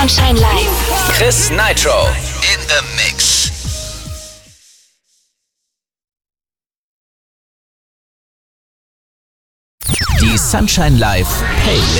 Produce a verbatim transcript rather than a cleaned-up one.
Sunshine Live. Chris Nitro in the Mix. Die Sunshine Live Playlist.